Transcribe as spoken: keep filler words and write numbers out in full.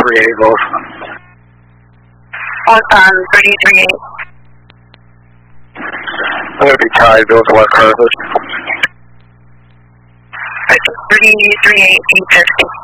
three eight both. Westbound three three eight. I'm going to be tied, Bill, to West Carthage. three three eight, eight fifty.